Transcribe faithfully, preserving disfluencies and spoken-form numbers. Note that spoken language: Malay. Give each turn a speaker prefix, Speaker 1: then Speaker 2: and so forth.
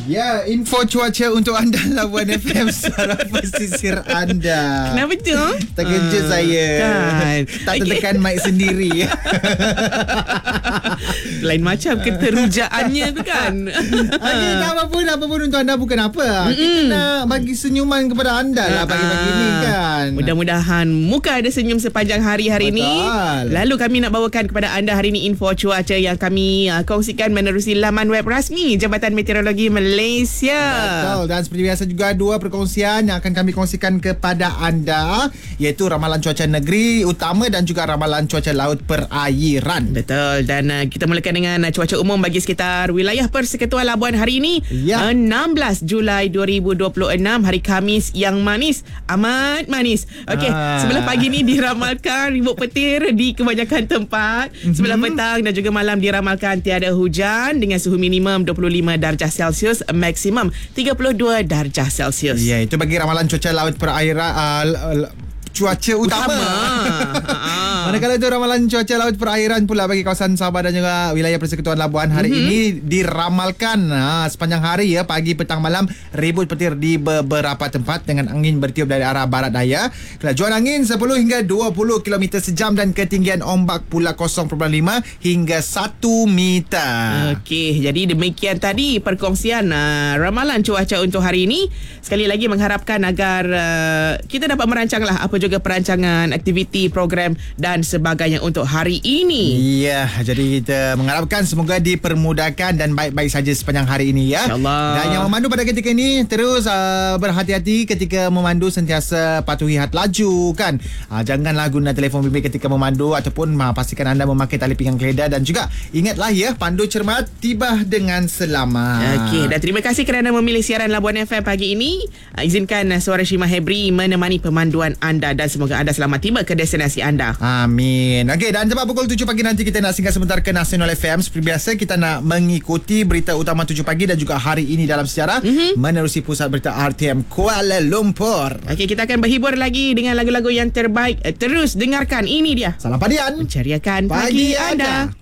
Speaker 1: Ya, info cuaca untuk anda Labuan F M suara pesisir anda.
Speaker 2: Kenapa tu?
Speaker 1: Terkejut uh, saya
Speaker 2: kan.
Speaker 1: Tak tertekan mic sendiri.
Speaker 2: Lain macam keterujaannya tu kan.
Speaker 1: Okay, tak apa pun, apa pun untuk anda bukan apa. Kita nak bagi senyuman kepada anda lah pagi-pagi ni kan.
Speaker 2: Mudah-mudahan muka ada senyum sepanjang hari hari
Speaker 1: Betul.
Speaker 2: ni. Lalu kami nak bawakan kepada anda hari ni info cuaca yang kami uh, kongsikan menerusi laman web rasmi Jabatan Meteorologi Malaysia.
Speaker 1: Betul. Dan seperti biasa juga dua perkongsian yang akan kami kongsikan kepada anda, iaitu ramalan cuaca negeri utama dan juga ramalan cuaca laut perairan.
Speaker 2: Betul. Dan uh, kita mulakan dengan uh, cuaca umum bagi sekitar wilayah Persekutuan Labuan hari ini,
Speaker 1: ya.
Speaker 2: enam belas Julai dua ribu dua puluh enam, hari Khamis yang manis, amat manis. Okey,
Speaker 1: ah.
Speaker 2: sebelah pagi ni diramalkan ribut petir di kebanyakan tempat. Mm-hmm. Sebelah petang dan juga malam diramalkan tiada hujan dengan suhu minimum dua puluh lima darjah Celsius, maksimum tiga puluh dua darjah Celsius.
Speaker 1: Ya, itu bagi ramalan cuaca laut perairan, uh, cuaca utama. utama. Manakala itu ramalan cuaca laut perairan pula bagi kawasan Sabah dan juga wilayah Persekutuan Labuan hari mm-hmm. ini diramalkan ha, sepanjang hari ya, pagi, petang, malam ribut petir di beberapa tempat dengan angin bertiup dari arah barat daya. Kelajuan angin sepuluh hingga dua puluh kilometer sejam dan ketinggian ombak pula kosong perpuluhan lima hingga satu meter.
Speaker 2: Okey, jadi demikian tadi perkongsian uh, ramalan cuaca untuk hari ini. Sekali lagi mengharapkan agar uh, kita dapat merancanglah apa juga perancangan aktiviti, program dan sebagainya untuk hari ini.
Speaker 1: Ya, jadi kita mengharapkan semoga dipermudahkan dan baik-baik saja sepanjang hari ini ya.
Speaker 2: InsyaAllah.
Speaker 1: Dan yang memandu pada ketika ini terus uh, berhati-hati ketika memandu, sentiasa patuhi had laju kan. Uh, janganlah guna telefon bimbit ketika memandu ataupun uh, pastikan anda memakai tali pinggang keledar dan juga ingatlah ya, pandu cermat, tiba dengan selamat.
Speaker 2: Okey, dan terima kasih kerana memilih siaran Labuan F M pagi ini. Uh, izinkan uh, suara Syima Hebri menemani pemanduan anda dan semoga anda selamat tiba ke destinasi anda.
Speaker 1: Amin. Okey, dan tepat pukul tujuh pagi nanti kita nak singgah sebentar ke Nasional F M. Seperti biasa kita nak mengikuti berita utama tujuh pagi dan juga hari ini dalam sejarah mm-hmm. menerusi pusat berita R T M Kuala Lumpur.
Speaker 2: Okey, kita akan berhibur lagi dengan lagu-lagu yang terbaik. Terus dengarkan, ini dia
Speaker 1: Salam Padian,
Speaker 2: menceriakan pagi, pagi anda. anda.